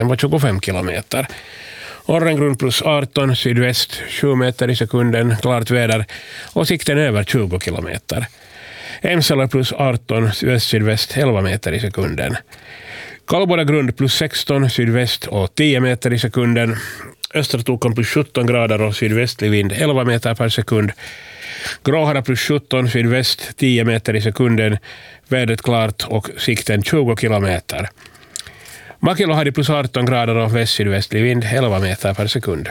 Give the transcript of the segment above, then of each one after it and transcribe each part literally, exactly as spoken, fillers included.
Den var tjugofem kilometer. Orrengrund plus arton, sydväst sju meter i sekunden, klart väder och sikten över tjugo kilometer. Emsala plus arton, öst-sydväst elva meter i sekunden. Kallboda grund plus sexton, sydväst och tio meter i sekunden. Östra Tokan plus sjutton grader och sydvästlig vind elva meter per sekund. Gråhara plus sjutton, sydväst tio meter i sekunden. Vädret klart och sikten tjugo kilometer. Makilohari plus arton grader och väst-sydvästlig vind elva meter per sekund.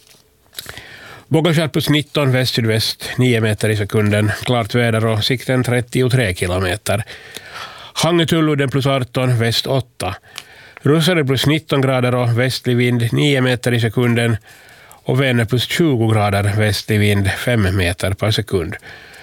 Bogaskär plus nitton, väst-sydväst nio meter i sekunden. Klart väder och sikten trettiotre kilometer. Hangetuludden plus arton, väst åtta. Russare plus nitton grader och västlig vind nio meter i sekunden. Och Vänner plus tjugo grader, västlig vind fem meter per sekund.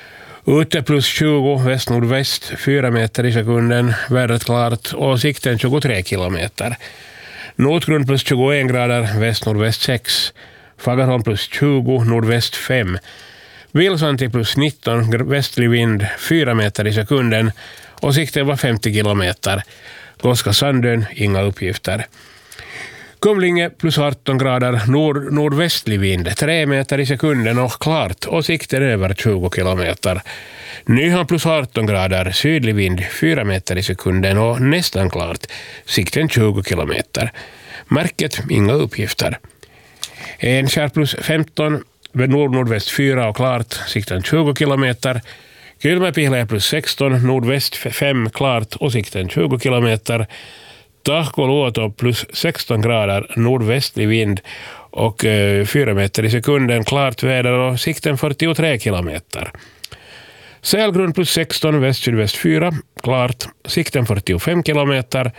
Ute plus tjugo, väst-nordväst fyra meter i sekunden. Vädret klart och sikten tjugotre kilometer. Nordgrund plus tjugoen grader, väst-nordväst sex. Fagerholm plus tjugo, nordväst fem. Vilsanti plus nitton, västlig vind fyra meter i sekunden och sikten var femtio kilometer. Goska Sandön, inga uppgifter. Kumlinge plus arton grader, nord, nordvästlig vind tre meter i sekunden och klart och sikten över tjugo kilometer. Nyhan plus arton grader, sydlig vind fyra meter i sekunden och nästan klart, sikten tjugo kilometer. Märket, inga uppgifter. Enskär plus femton, nord-nordväst fyra och klart, sikten tjugo kilometer. Kylmäpihlä plus sexton, nordväst fem klart och sikten tjugo kilometer. Tahkoluoto plus sexton grader, nordvästlig vind och eh, fyra meter i sekunden, klart väder och sikten fyrtiotre kilometer. Sälgrund plus sexton, väst-sydväst fyra, klart, sikten fyrtiofem kilometer.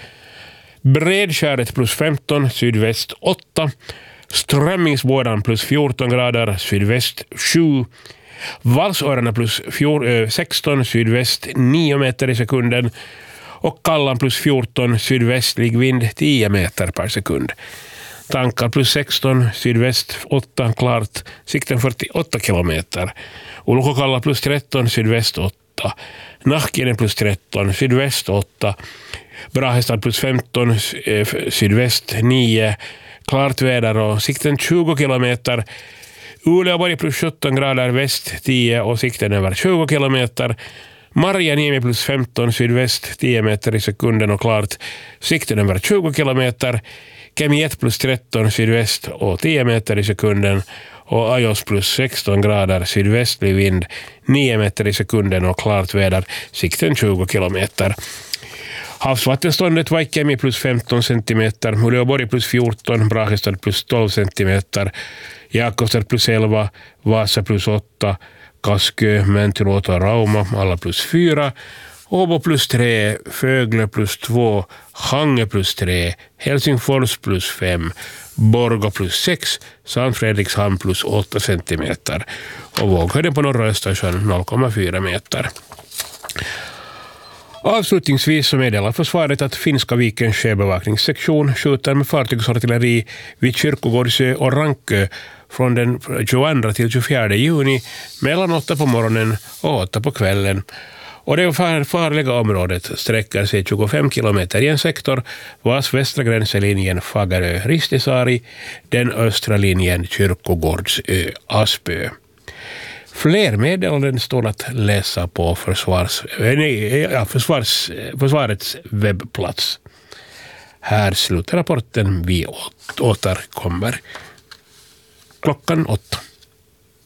Bredskäret plus femton, sydväst åtta. Strömmingsbådan plus fjorton grader, sydväst sju. Valsöarna plus sexton, sydväst nio meter i sekunden. Och Kallan plus fjorton, sydvästlig vind tio meter per sekund. Tankar plus sexton, sydväst åtta, klart, sikten fyrtioåtta kilometer. Ulkokalla plus tretton, sydväst åtta. Nahkinen plus tretton, sydväst åtta. Brahestad plus femton, sydväst nio. Klart väder och sikten tjugo kilometer. Uleåborg plus sjutton grader, väst tio och sikten över tjugo kilometer. Marjaniemi plus femton, sydväst tio meter i sekunden och klart, sikten över tjugo kilometer. Kemi ett plus tretton, sydväst och tio meter i sekunden. Och Ajos plus sexton grader, sydvästlig vind nio meter i sekunden och klart väder, sikten tjugo kilometer. Havsvattenståndet Vaikkemi plus femton centimeter, Uleåborg plus fjorton, Brahestad plus tolv centimeter, Jakobstad plus elva, Vasa plus åtta, Kaskö, Mäntyluoto och Rauma, alla plus fyra, Åbo plus tre, Fögle plus två, Hange plus tre, Helsingfors plus fem, Borgå plus sex, Sankt Fredrikshamn plus åtta centimeter och våghöjden på norra Östersjön noll komma fyra meter. Avslutningsvis så meddelar försvaret att Finska vikens sjöbevakningssektion skjuter med fartygsartilleri vid Kyrkogårdsö och Rankö från den tjugoandra till tjugofjärde juni mellan åtta på morgonen och åtta på kvällen. Och det farliga området sträcker sig tjugofem kilometer i en sektor vars västra gräns är linjen Fagerö-Ristisaari, den östra linjen Kyrkogårdsö-Aspö. Fler meddelanden står att läsa på försvars, nej, ja, försvars, försvarets webbplats. Här slutar rapporten, vi återkommer klockan åtta.